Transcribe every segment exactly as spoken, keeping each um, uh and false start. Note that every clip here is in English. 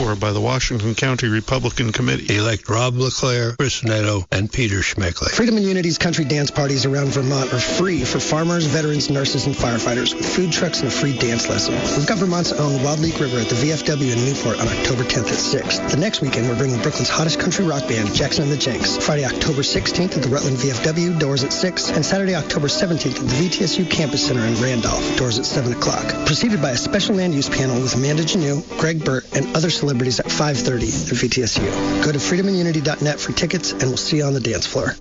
for by the Washington County Republican Committee. Elect Rob LeClaire, Chris Neto, and Peter Schmeckley. Freedom and Unity's country dance parties around Vermont are free for farmers, veterans, nurses, and firefighters with food trucks and a free dance lesson. We've got Vermont's own Wild Leak River at the V F W in Newport on October tenth at six. The next weekend, we're bringing Brooklyn's hottest country rock band, Jackson and the Jenks. Friday, October sixteenth at the Rutland V F W, doors at six. And Saturday, October seventeenth at the V T S U Campus Center in Randolph, doors at seven o'clock. Preceded by a special land use panel with Amanda Janeau, Greg Burt, and other celebrities at five thirty at V T S U. Go to freedom and unity dot net for tickets, and we'll see you on the dance floor.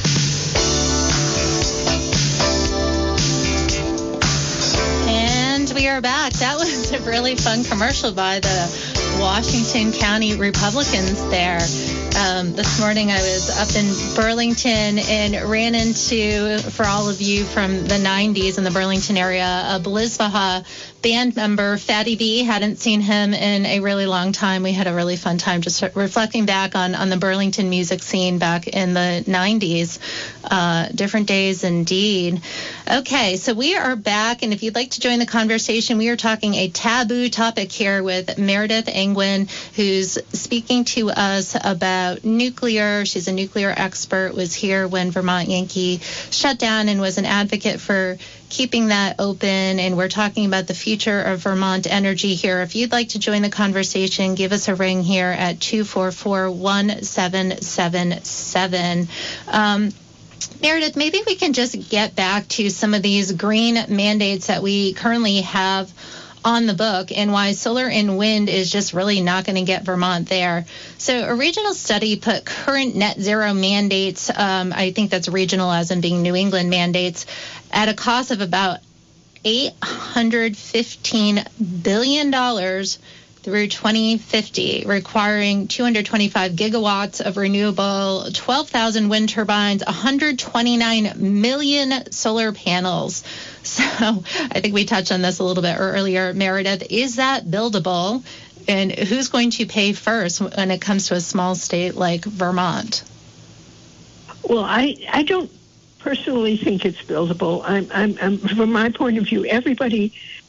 And we are back. That was a really fun commercial by the Washington County Republicans there. Um, this morning I was up in Burlington and ran into, for all of you from the nineties in the Burlington area, a Blizbaha band member, Fatty B. Hadn't seen him in a really long time. We had a really fun time just reflecting back on, on the Burlington music scene back in the nineties. Uh, different days indeed. Okay, so we are back, and if you'd like to join the conversation, we are talking a taboo topic here with Meredith Angwin, who's speaking to us about nuclear. She's a nuclear expert, was here when Vermont Yankee shut down and was an advocate for keeping that open, and we're talking about the future of Vermont energy here. If you'd like to join the conversation, give us a ring here at two four four, one seven seven seven. Um, Meredith, maybe we can just get back to some of these green mandates that we currently have on the book and why solar and wind is just really not going to get Vermont there. So a regional study put current net zero mandates, um, I think that's regional as in being New England mandates, at a cost of about eight hundred fifteen billion dollars through twenty fifty, requiring two hundred twenty-five gigawatts of renewable, twelve thousand wind turbines, one hundred twenty-nine million solar panels. So I think we touched on this a little bit earlier, Meredith. Is that buildable? And who's going to pay first when it comes to a small state like Vermont? Well, I, I don't personally think it's buildable. I'm, I'm, I'm, from my point of view, everybody,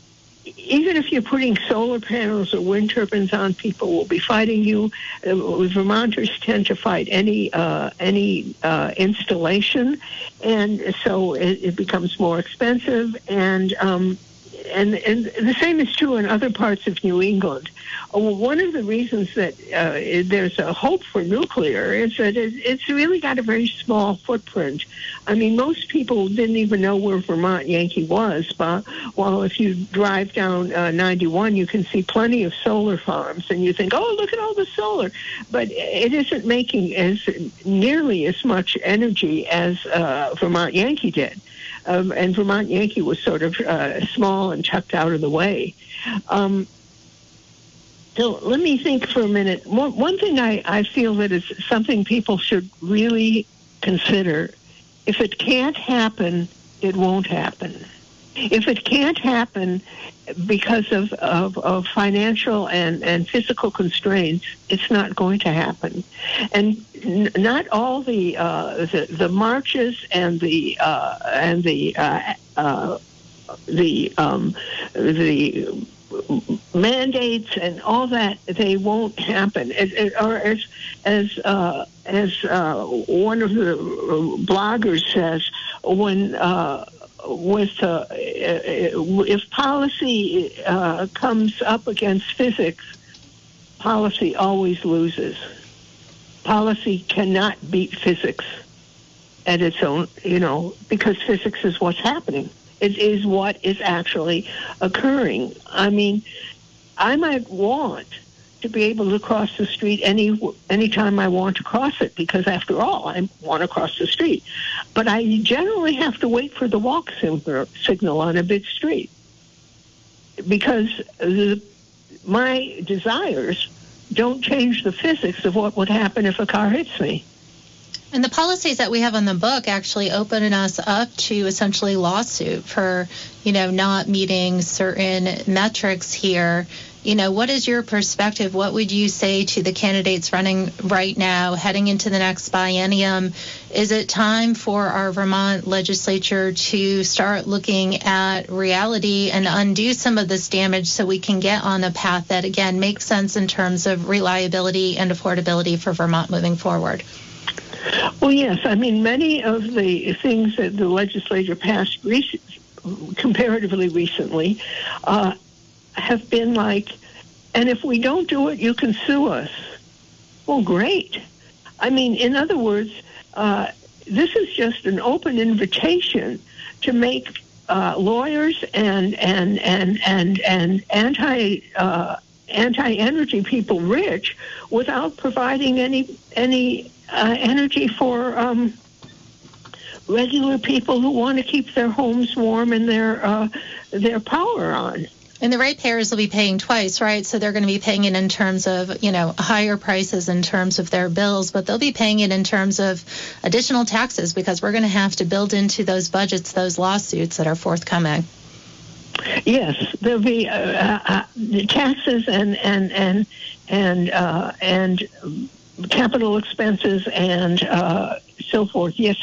even if you're putting solar panels or wind turbines on, people will be fighting you. Uh, Vermonters tend to fight any uh, any uh, installation, and so it, it becomes more expensive. And um, and and the same is true in other parts of New England. Uh, one of the reasons that uh, there's a hope for nuclear is that it, it's really got a very small footprint. I mean, most people didn't even know where Vermont Yankee was, but well, if you drive down uh, ninety-one, you can see plenty of solar farms, and you think, oh, look at all the solar. But it isn't making as nearly as much energy as uh, Vermont Yankee did. Um, and Vermont Yankee was sort of uh, small and tucked out of the way. Um, so let me think for a minute. One, one thing I, I feel that is something people should really consider: if it can't happen, it won't happen. If it can't happen because of, of, of financial and, and physical constraints, it's not going to happen. And n- not all the, uh, the the marches and the uh, and the uh, uh, the um, the mandates and all that, they won't happen. It, it, or as as uh, as uh, one of the bloggers says, when uh, with uh, if policy uh, comes up against physics, policy always loses. Policy cannot beat physics at its own, you know, because physics is what's happening. It is what is actually occurring. I mean, I might want to be able to cross the street any anytime I want to cross it, because after all, I want to cross the street. But I generally have to wait for the walk signal on a big street, because the, my desires don't change the physics of what would happen if a car hits me. And the policies that we have on the book actually open us up to essentially lawsuit for, you know, not meeting certain metrics here. you know, what is your perspective? What would you say to the candidates running right now, heading into the next biennium? Is it time for our Vermont legislature to start looking at reality and undo some of this damage so we can get on a path that, again, makes sense in terms of reliability and affordability for Vermont moving forward? Well, yes. I mean, many of the things that the legislature passed rec- comparatively recently uh, have been like, and if we don't do it, you can sue us. Well, great. I mean, in other words, uh, this is just an open invitation to make uh, lawyers and and and and and anti uh, anti-energy people rich without providing any any uh, energy for um, regular people who want to keep their homes warm and their uh, their power on. And the ratepayers will be paying twice, right? So they're going to be paying it in terms of, you know, higher prices in terms of their bills, but they'll be paying it in terms of additional taxes because we're going to have to build into those budgets those lawsuits that are forthcoming. Yes, there'll be uh, uh, taxes and and and and uh, and capital expenses and uh, so forth. Yes,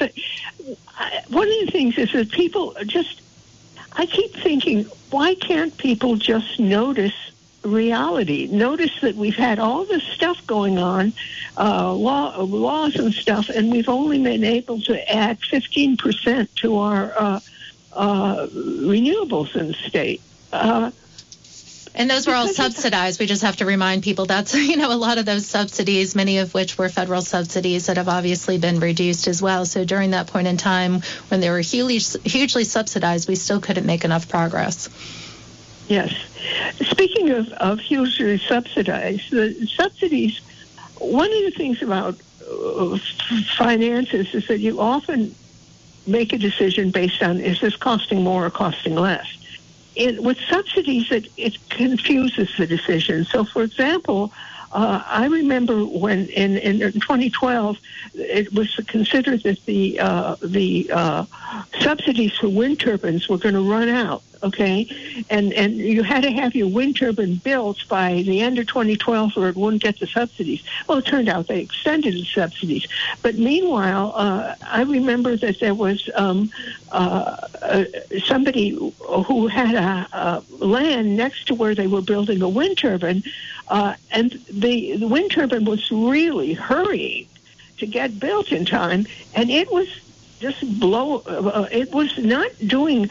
one of the things is that people just. I keep thinking, why can't people just notice reality? Notice that we've had all this stuff going on, uh, law, laws and stuff, and we've only been able to add fifteen percent to our uh, uh, renewables in the state. Uh, And those were all subsidized. We just have to remind people that's, you know, a lot of those subsidies, many of which were federal subsidies that have obviously been reduced as well. So during that point in time when they were hugely, hugely subsidized, we still couldn't make enough progress. Yes. Speaking of, of hugely subsidized, the subsidies, one of the things about uh, finances is that you often make a decision based on, is this costing more or costing less? It, with subsidies, it, it confuses the decision. So, for example, uh, I remember when in, in twenty twelve, it was considered that the uh, the uh, subsidies for wind turbines were going to run out. Okay, and and you had to have your wind turbine built by the end of twenty twelve, or it wouldn't get the subsidies. Well, it turned out they extended the subsidies. But meanwhile, uh, I remember that there was um, uh, uh, somebody who had a, a land next to where they were building a wind turbine, uh, and the, the wind turbine was really hurrying to get built in time, and it was just blow. Uh, it was not doing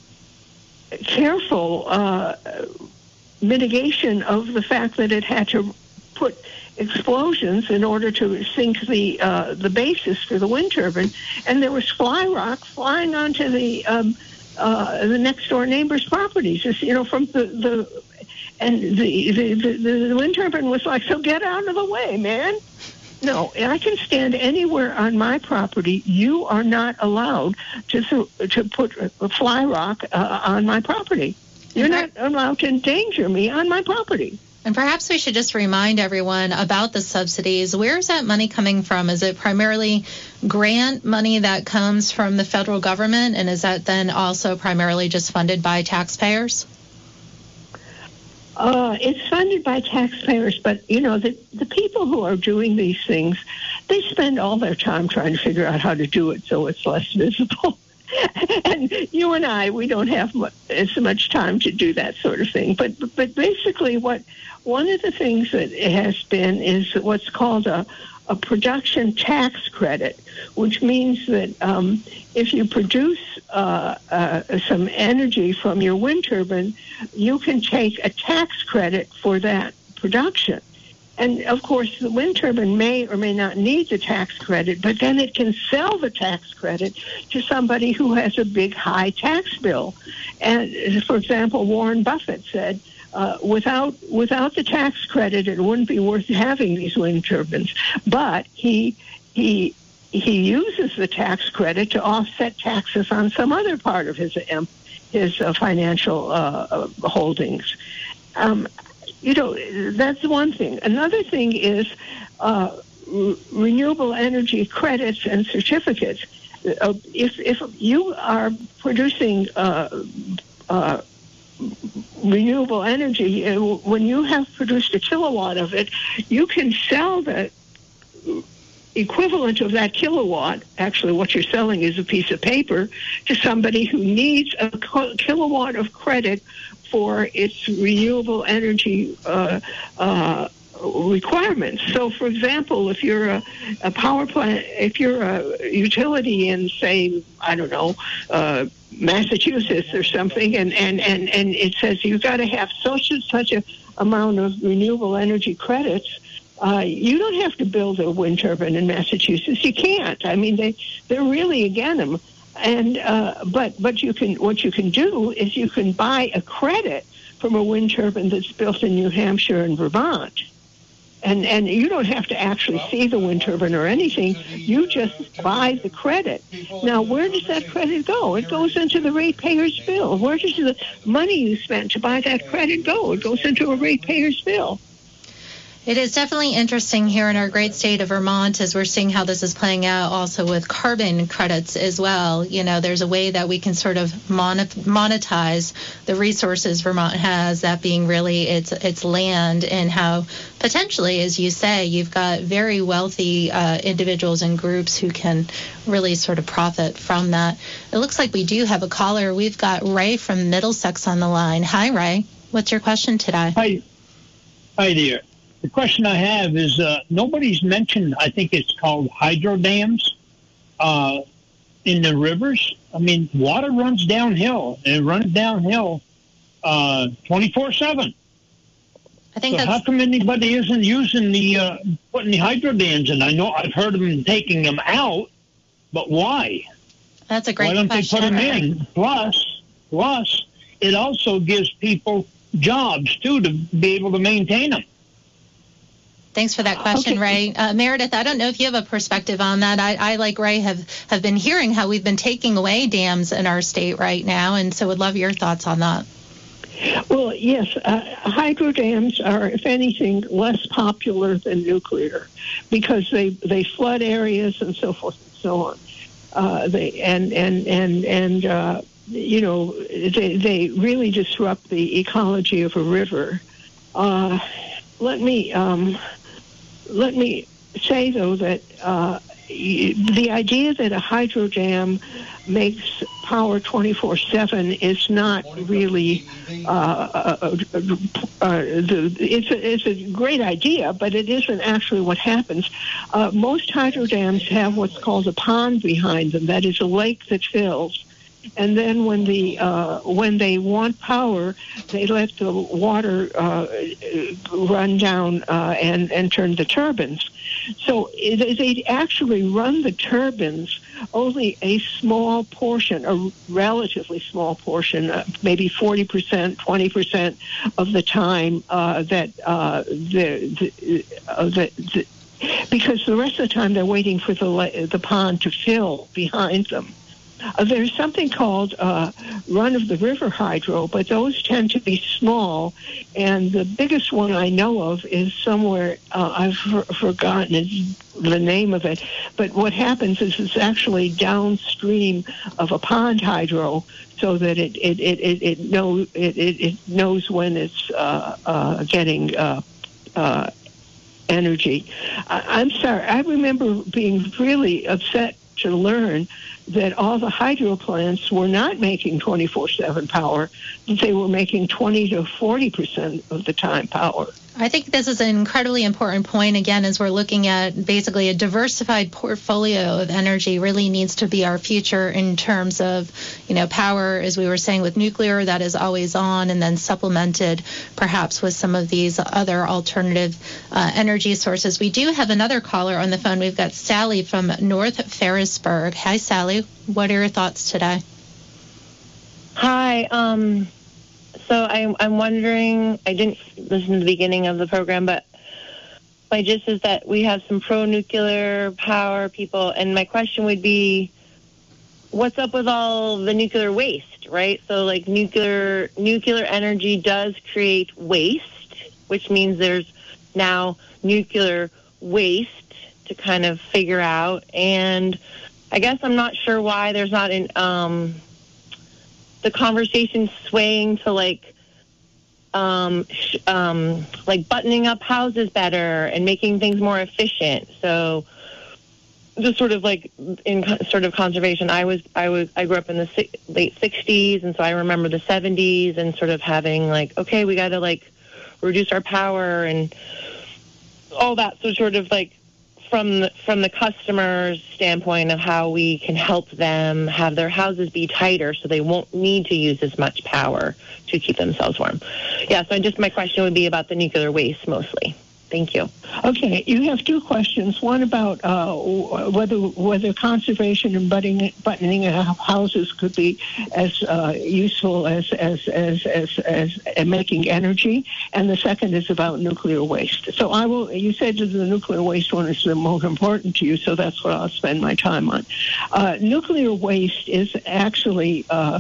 careful uh, mitigation of the fact that it had to put explosions in order to sink the uh, the basis for the wind turbine, and there was fly rock flying onto the um, uh, the next door neighbor's properties. Just, you know, from the, the and the the, the the wind turbine was like, so get out of the way, man. No, I can stand anywhere on my property. You are not allowed to to put a fly rock uh, on my property. You're not allowed to endanger me on my property. And perhaps we should just remind everyone about the subsidies. Where is that money coming from? Is it primarily grant money that comes from the federal government, and is that then also primarily just funded by taxpayers? Uh, it's funded by taxpayers, but, you know, the, the people who are doing these things, they spend all their time trying to figure out how to do it so it's less visible. And you and I, we don't have much, as much time to do that sort of thing. But but basically, what one of the things that has been is what's called a, a production tax credit, which means that um, if you produce uh, uh, some energy from your wind turbine, you can take a tax credit for that production. And, of course, the wind turbine may or may not need the tax credit, but then it can sell the tax credit to somebody who has a big, high tax bill. And, for example, Warren Buffett said, uh, without without the tax credit, it wouldn't be worth having these wind turbines. But he he he uses the tax credit to offset taxes on some other part of his um, his uh, financial uh, holdings. Um, You know, that's one thing. Another thing is uh, re- renewable energy credits and certificates. Uh, if if you are producing uh, uh, renewable energy, uh, when you have produced a kilowatt of it, you can sell the equivalent of that kilowatt. Actually, what you're selling is a piece of paper to somebody who needs a kilowatt of credit for its renewable energy uh, uh, requirements. So, for example, if you're a, a power plant, if you're a utility in, say, I don't know, uh, Massachusetts or something, and, and, and, and it says you've got to have such and such a amount of renewable energy credits, uh, you don't have to build a wind turbine in Massachusetts. You can't. I mean, they, they're really against them. And uh, but but you can what you can do is you can buy a credit from a wind turbine that's built in New Hampshire and Vermont. And and you don't have to actually see the wind turbine or anything. You just buy the credit. Now, where does that credit go? It goes into the ratepayer's bill. Where does the money you spent to buy that credit go? It goes into a ratepayer's bill. It is definitely interesting here in our great state of Vermont as we're seeing how this is playing out also with carbon credits as well. You know, there's a way that we can sort of monetize the resources Vermont has, that being really its its land, and how potentially, as you say, you've got very wealthy uh, individuals and groups who can really sort of profit from that. It looks like we do have a caller. We've got Ray from Middlesex on the line. Hi, Ray. What's your question today? Hi. Hi there. The question I have is, uh, nobody's mentioned, I think it's called hydro dams uh, in the rivers. I mean, water runs downhill, and it runs downhill uh, twenty-four seven. I think so that's... how come anybody isn't using the, uh, putting the hydro dams in? I know I've heard them taking them out, but why? That's a great question. Why don't question. they put them in? Plus, plus, it also gives people jobs, too, to be able to maintain them. Thanks for that question, okay. Ray. Uh, Meredith, I don't know if you have a perspective on that. I, I, like Ray, have, have been hearing how we've been taking away dams in our state right now, and so would love your thoughts on that. Well, yes, uh, hydro dams are, if anything, less popular than nuclear because they, they flood areas and so forth and so on. Uh, they and and and and uh, you know they they really disrupt the ecology of a river. Uh, let me. Um, Let me say, though, that uh, the idea that a hydro dam makes power twenty-four seven is not really uh, uh, uh, uh, the, it's, a, it's a great idea, but it isn't actually what happens. Uh, most hydro dams have what's called a pond behind them, that is a lake that fills. And then when the uh, when they want power, they let the water uh, run down uh, and and turn the turbines. So it, they actually run the turbines only a small portion, a relatively small portion, uh, maybe forty percent, twenty percent of the time uh, that uh, the the, uh, the, the because the rest of the time they're waiting for the the pond to fill behind them. Uh, there's something called uh, run-of-the-river hydro, but those tend to be small, and the biggest one I know of is somewhere, uh, I've for- forgotten the name of it, but what happens is it's actually downstream of a pond hydro, so that it it it it, it, know, it, it, it knows when it's uh, uh, getting uh, uh, energy. I- I'm sorry, I remember being really upset to learn that all the hydro plants were not making twenty-four seven power, that they were making twenty to forty percent of the time power. I think this is an incredibly important point, again, as we're looking at basically a diversified portfolio of energy really needs to be our future in terms of, you know, power, as we were saying, with nuclear, that is always on, and then supplemented perhaps with some of these other alternative uh, energy sources. We do have another caller on the phone. We've got Sally from North Ferrisburgh. Hi, Sally. What are your thoughts today? Hi. Um, so I, I'm wondering, I didn't listen to the beginning of the program, but my gist is that we have some pro-nuclear power people, and my question would be, what's up with all the nuclear waste, right? So, like, nuclear nuclear energy does create waste, which means there's now nuclear waste to kind of figure out, and I guess I'm not sure why there's not an um, the conversation swaying to like, um, sh- um, like buttoning up houses better and making things more efficient. So just sort of like in co- sort of conservation, I was, I was, I grew up in the si- late sixties. And so I remember the seventies and sort of having like, okay, we got to like reduce our power and all that. So sort of like from the, from the customer's standpoint of how we can help them have their houses be tighter so they won't need to use as much power to keep themselves warm. Yeah, so just my question would be about the nuclear waste mostly. Thank you. Okay, you have two questions. One about uh, whether whether conservation and buttoning, buttoning houses could be as uh, useful as as, as as as as making energy, and the second is about nuclear waste. So I will. You said that the nuclear waste one is the most important to you, so that's what I'll spend my time on. Uh, nuclear waste is actually uh,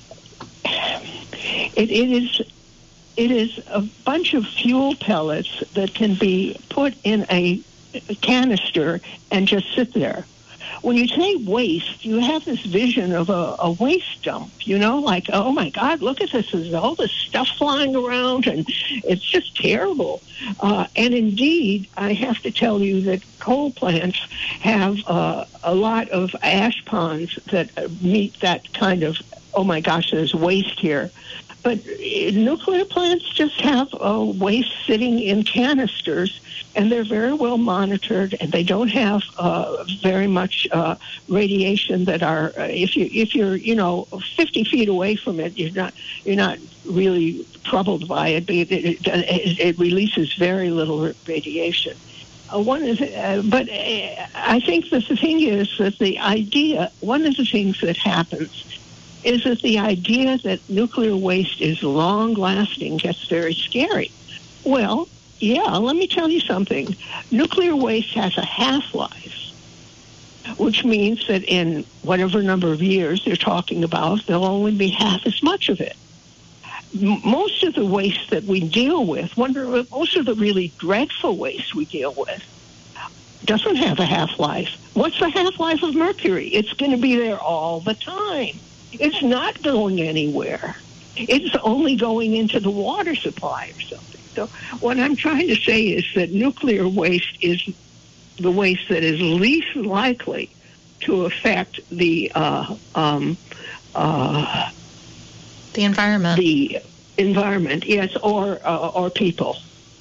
it, it is. It is a bunch of fuel pellets that can be put in a canister and just sit there. When you say waste, you have this vision of a, a waste dump, you know, like, oh, my God, look at this. There's all this stuff flying around, and it's just terrible. Uh, and indeed, I have to tell you that coal plants have uh, a lot of ash ponds that meet that kind of, oh, my gosh, there's waste here. But nuclear plants just have uh, waste sitting in canisters, and they're very well monitored, and they don't have uh, very much uh, radiation that are. Uh, if you if you're you know fifty feet away from it, you're not you're not really troubled by it. But it, it, it, it releases very little radiation. Uh, one is, uh, but uh, I think that the thing is that the idea. One of the things that happens is that the idea that nuclear waste is long-lasting gets very scary. Well, yeah, let me tell you something. Nuclear waste has a half-life, which means that in whatever number of years they're talking about, there'll only be half as much of it. M- most of the waste that we deal with, wonder, most of the really dreadful waste we deal with, doesn't have a half-life. What's the half-life of mercury? It's going to be there all the time. It's not going anywhere. It's only going into the water supply or something. So what I'm trying to say is that nuclear waste is the waste that is least likely to affect the uh, um, uh, the environment. The environment, yes, or uh, or people.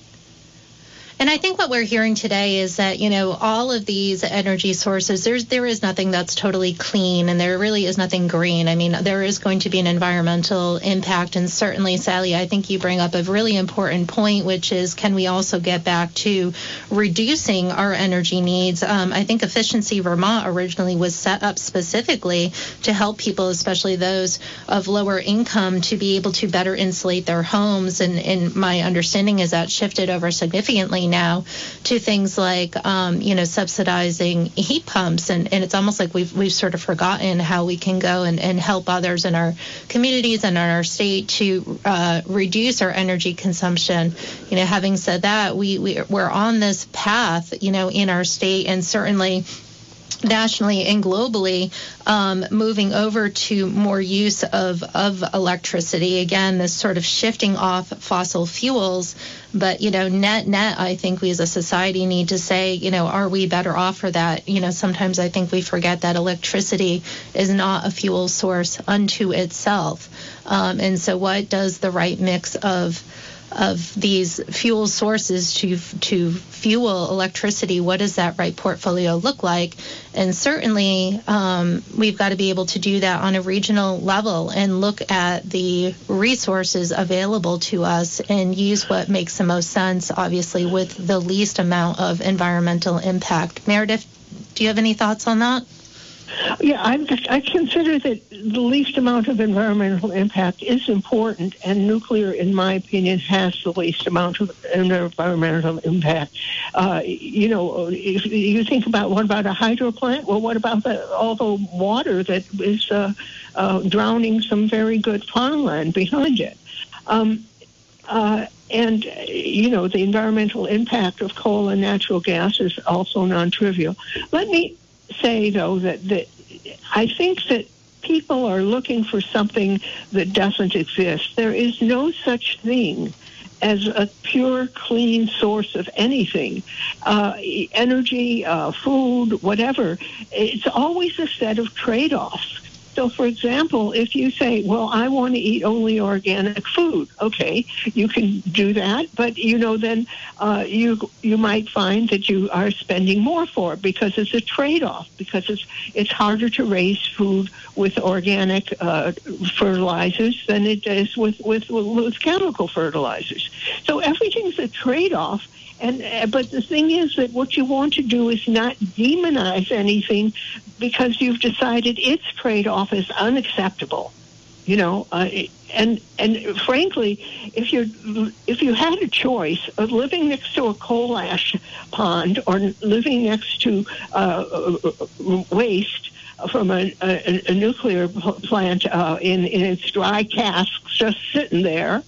And I think what we're hearing today is that, you know, all of these energy sources, there's, there is nothing that's totally clean, and there really is nothing green. I mean, there is going to be an environmental impact. And certainly, Sally, I think you bring up a really important point, which is, can we also get back to reducing our energy needs? Um, I think Efficiency Vermont originally was set up specifically to help people, especially those of lower income, to be able to better insulate their homes. And, and my understanding is that shifted over significantly now to things like, um, you know, subsidizing heat pumps. And, and it's almost like we've we've sort of forgotten how we can go and, and help others in our communities and in our state to uh, reduce our energy consumption. You know, having said that, we, we, we're on this path, you know, in our state, and certainly nationally and globally, um, moving over to more use of, of electricity. Again, this sort of shifting off fossil fuels. But, you know, net, net, I think we as a society need to say, you know, are we better off for that? You know, sometimes I think we forget that electricity is not a fuel source unto itself. Um, and so what does the right mix of of these fuel sources to to fuel electricity, what does that right portfolio look like? And certainly um, we've got to be able to do that on a regional level and look at the resources available to us and use what makes the most sense, obviously, with the least amount of environmental impact. Meredith, do you have any thoughts on that? Yeah, I, I consider that the least amount of environmental impact is important, and nuclear, in my opinion, has the least amount of environmental impact. Uh, you know, if you think about, what about a hydro plant? Well, what about the, all the water that is uh, uh, drowning some very good farmland behind it? Um, uh, and, you know, the environmental impact of coal and natural gas is also non-trivial. Let me say, though, that, that I think that people are looking for something that doesn't exist. There is no such thing as a pure, clean source of anything, uh, energy, uh, food, whatever. It's always a set of trade-offs. So, for example, if you say, well, I want to eat only organic food, okay, you can do that, but, you know, then uh, you you might find that you are spending more for it because it's a trade-off, because it's it's harder to raise food with organic uh, fertilizers than it is with, with, with chemical fertilizers. So everything's a trade-off. And uh, but the thing is that what you want to do is not demonize anything because you've decided its trade-off is unacceptable. You know, uh, and and frankly, if you if you had a choice of living next to a coal ash pond or living next to uh, waste from a, a, a nuclear plant uh, in in its dry casks just sitting there,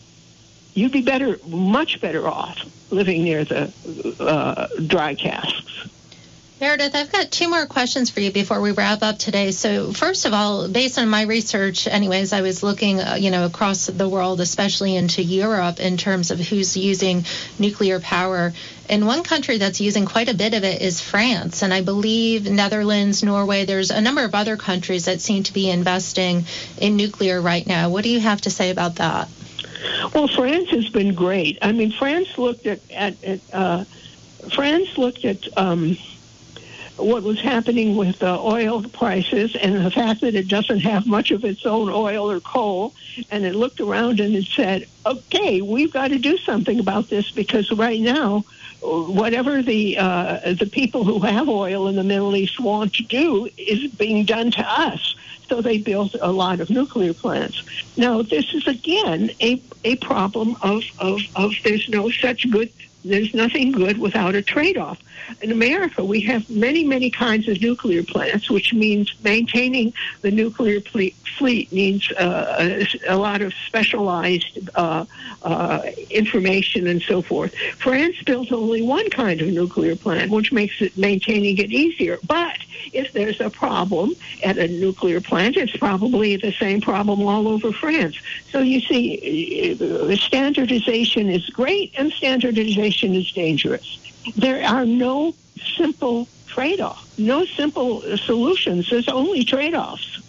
you'd be better, much better off living near the uh, dry casks. Meredith, I've got two more questions for you before we wrap up today. So first of all, based on my research, anyways, I was looking, uh, you know, across the world, especially into Europe, in terms of who's using nuclear power. And one country that's using quite a bit of it is France. And I believe Netherlands, Norway, there's a number of other countries that seem to be investing in nuclear right now. What do you have to say about that? Well, France has been great. I mean, France looked at, at, at uh, France looked at um, what was happening with uh, oil prices and the fact that it doesn't have much of its own oil or coal, and it looked around and it said, okay, we've got to do something about this because right now, whatever the uh, the people who have oil in the Middle East want to do is being done to us. So they built a lot of nuclear plants. Now, this is, again, a, a problem of, of, of there's no such good, there's nothing good without a trade-off. In America, we have many, many kinds of nuclear plants, which means maintaining the nuclear fleet, fleet needs uh, a, a lot of specialized uh, uh, information and so forth. France built only one kind of nuclear plant, which makes it maintaining it easier. But if there's a problem at a nuclear plant, it's probably the same problem all over France. So you see, standardization is great and standardization is dangerous. There are no simple trade-offs, no simple solutions. There's only trade-offs.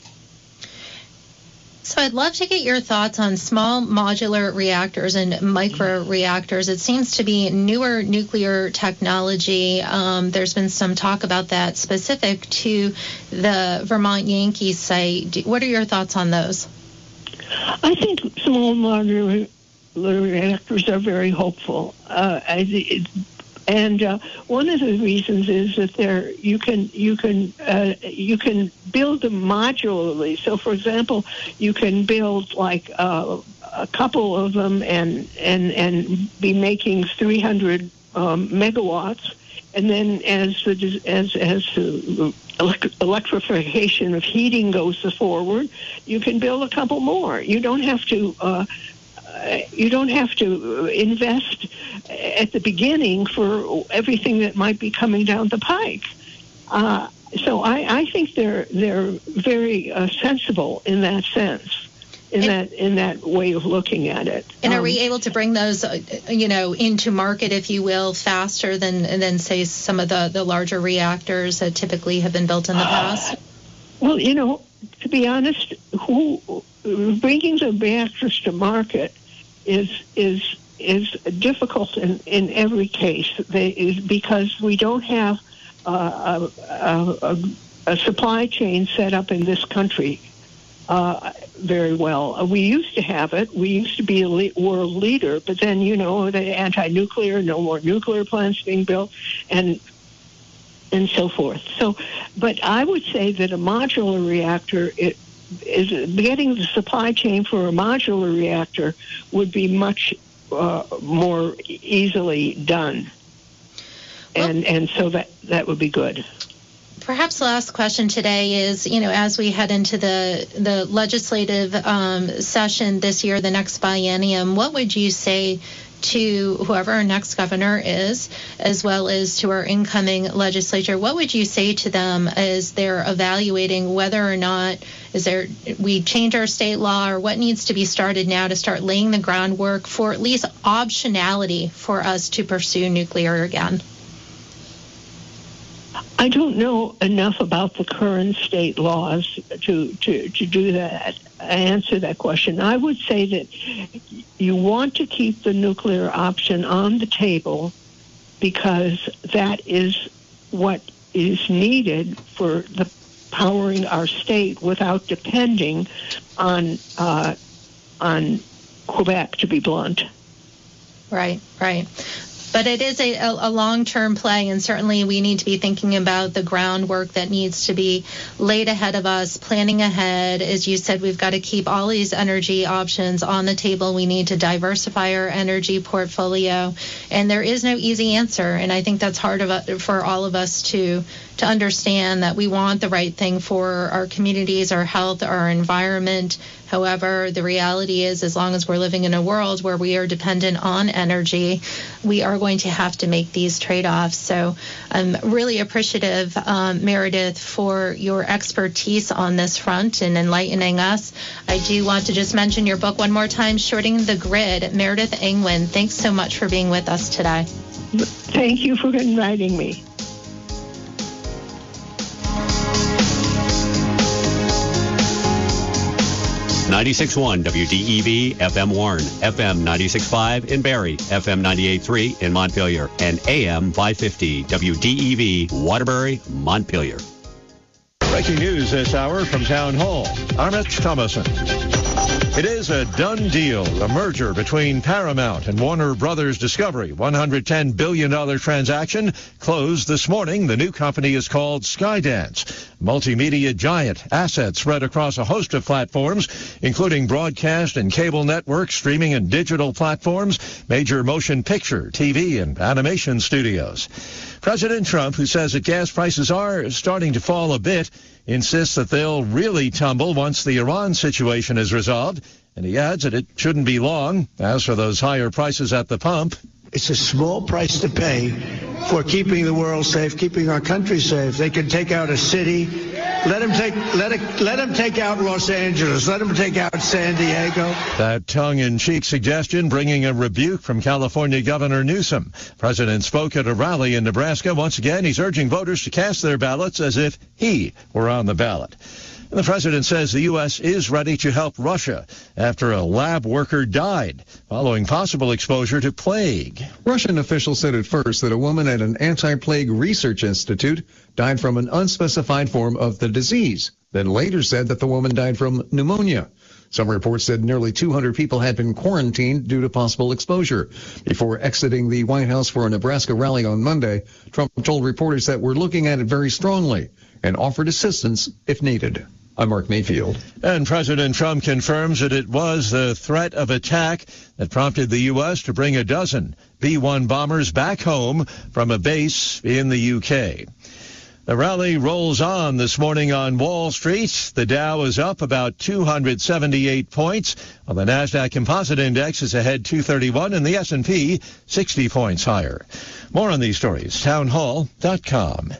So I'd love to get your thoughts on small modular reactors and micro reactors. It seems to be newer nuclear technology. Um, there's been some talk about that specific to the Vermont Yankee site. What are your thoughts on those? I think small modular reactors are very hopeful. Uh, I, it, And uh, one of the reasons is that there you can you can uh, you can build them modularly. So, for example, you can build like uh, a couple of them and and and be making three hundred um, megawatts, and then as the as as the electrification of heating goes forward, you can build a couple more. You don't have to. Uh, You don't have to invest at the beginning for everything that might be coming down the pike. Uh, so I, I think they're they're very uh, sensible in that sense, in and, that in that way of looking at it. And um, are we able to bring those, uh, you know, into market, if you will, faster than than say some of the, the larger reactors that typically have been built in the past? Uh, well, you know, to be honest, who bringing the reactors to market is is is difficult in, in every case. They, is because we don't have uh, a, a, a supply chain set up in this country uh, very well. We used to have it. We used to be a le- world leader, but then, you know, the anti-nuclear, no more nuclear plants being built, and and so forth. So, but I would say that a modular reactor, it, is getting the supply chain for a modular reactor would be much uh, more easily done, and well, and so that that would be good. Perhaps the last question today is, you know, as we head into the the legislative um, session this year, the next biennium, what would you say to whoever our next governor is, as well as to our incoming legislature, what would you say to them as they're evaluating whether or not is there we change our state law, or what needs to be started now to start laying the groundwork for at least optionality for us to pursue nuclear again? I don't know enough about the current state laws to, to, to do that, answer that question. I would say that you want to keep the nuclear option on the table because that is what is needed for the powering our state without depending on uh, on Quebec, to be blunt. Right, right. But it is a, a long-term play, and certainly we need to be thinking about the groundwork that needs to be laid ahead of us, planning ahead. As you said, we've got to keep all these energy options on the table. We need to diversify our energy portfolio, and there is no easy answer. And I think that's hard of, for all of us to to understand that we want the right thing for our communities, our health, our environment. However, the reality is, as long as we're living in a world where we are dependent on energy, we are going to have to make these trade-offs. So I'm really appreciative, um, Meredith, for your expertise on this front and enlightening us. I do want to just mention your book one more time, Shorting the Grid. Meredith Angwin, thanks so much for being with us today. Thank you for inviting me. ninety-six point one W D E V F M Warren, F M ninety-six point five in Barrie, F M ninety-eight point three in Montpelier, and A M five fifty W D E V Waterbury, Montpelier. Breaking news this hour from Town Hall. Arnett Thomason. It is a done deal. A merger between Paramount and Warner Brothers Discovery, one hundred ten billion dollars transaction, closed this morning. The new company is called Skydance. Multimedia giant, assets spread across a host of platforms, including broadcast and cable networks, streaming and digital platforms, major motion picture, T V, and animation studios. President Trump, who says that gas prices are starting to fall a bit, insists that they'll really tumble once the Iran situation is resolved, and he adds that it shouldn't be long. As for those higher prices at the pump, It's a small price to pay for keeping the world safe, keeping our country safe. They can take out a city. Let them take let it, let them take out Los Angeles. Let them take out San Diego. That tongue-in-cheek suggestion bringing a rebuke from California Governor Newsom. President spoke at a rally in Nebraska. Once again, he's urging voters to cast their ballots as if he were on the ballot. And the president says the U S is ready to help Russia after a lab worker died following possible exposure to plague. Russian officials said at first that a woman at an anti-plague research institute died from an unspecified form of the disease, then later said that the woman died from pneumonia. Some reports said nearly two hundred people had been quarantined due to possible exposure. Before exiting the White House for a Nebraska rally on Monday, Trump told reporters that we're looking at it very strongly and offered assistance if needed. I'm Mark Mayfield. And President Trump confirms that it was the threat of attack that prompted the U S to bring a dozen B one bombers back home from a base in the U K. The rally rolls on this morning on Wall Street. The Dow is up about two hundred seventy-eight points, while the NASDAQ Composite Index is ahead two thirty-one, and the S and P sixty points higher. More on these stories, town hall dot com.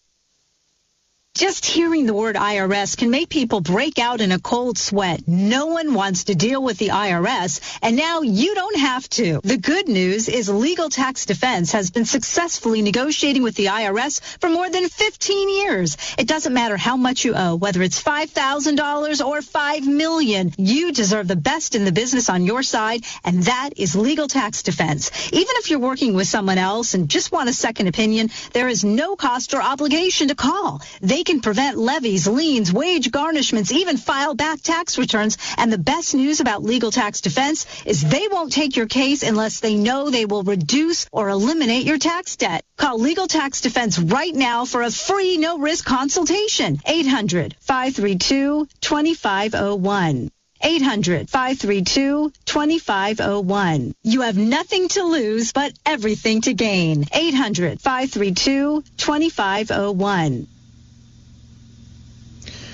Just hearing the word I R S can make people break out in a cold sweat. No one wants to deal with the I R S, and now you don't have to. The good news is Legal Tax Defense has been successfully negotiating with the I R S for more than fifteen years. It doesn't matter how much you owe, whether it's five thousand dollars or five million dollars. You deserve the best in the business on your side, and that is Legal Tax Defense. Even if you're working with someone else and just want a second opinion, there is no cost or obligation to call. They can prevent levies, liens, wage garnishments, even file back tax returns. And the best news about Legal Tax Defense is they won't take your case unless they know they will reduce or eliminate your tax debt. Call Legal Tax Defense right now for a free no-risk consultation. eight hundred, five three two, two five zero one. eight hundred, five three two, two five zero one. You have nothing to lose but everything to gain. eight hundred, five three two, two five zero one.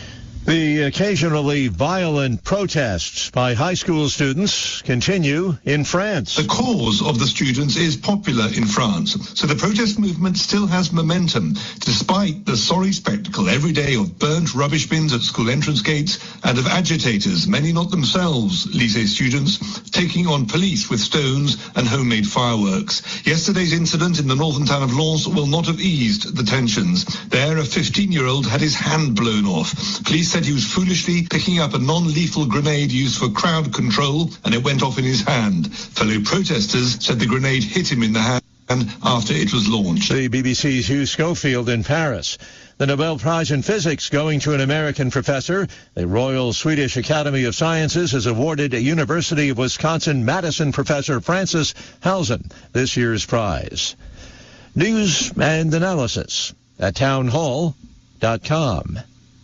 The occasionally violent protests by high school students continue in France. The cause of the students is popular in France, so the protest movement still has momentum, despite the sorry spectacle every day of burnt rubbish bins at school entrance gates and of agitators, many not themselves lycée students, taking on police with stones and homemade fireworks. Yesterday's incident in the northern town of Lens will not have eased the tensions. There, a fifteen-year-old had his hand blown off. Police said he was foolishly picking up a non-lethal grenade used for crowd control, and it went off in his hand. Fellow protesters said the grenade hit him in the hand after it was launched. The B B C's Hugh Schofield in Paris. The Nobel Prize in Physics going to an American professor. The Royal Swedish Academy of Sciences has awarded a University of Wisconsin-Madison professor Francis Halzen this year's prize. News and analysis at town hall dot com.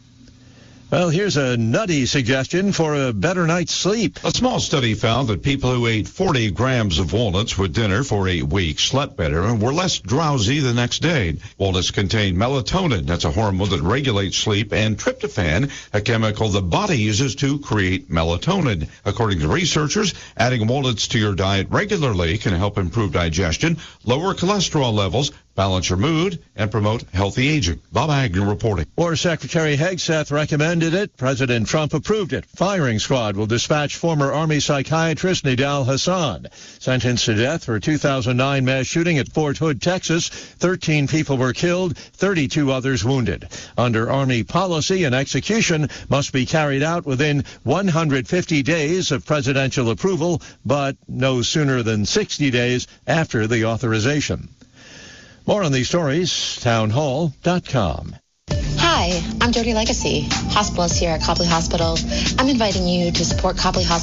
Well, here's a nutty suggestion for a better night's sleep. A small study found that people who ate forty grams of walnuts with dinner for eight weeks slept better and were less drowsy the next day. Walnuts contain melatonin, that's a hormone that regulates sleep, and tryptophan, a chemical the body uses to create melatonin. According to researchers, adding walnuts to your diet regularly can help improve digestion, lower cholesterol levels, balance your mood, and promote healthy aging. Bob Agnew reporting. War Secretary Hegseth recommended it. President Trump approved it. Firing squad will dispatch former Army psychiatrist Nidal Hassan, sentenced to death for a two thousand nine mass shooting at Fort Hood, Texas. thirteen people were killed, thirty-two others wounded. Under Army policy, an execution must be carried out within one hundred fifty days of presidential approval, but no sooner than sixty days after the authorization. More on these stories, town hall dot com. Hi, I'm Jody Legacy, hospitalist here at Copley Hospital. I'm inviting you to support Copley Hospital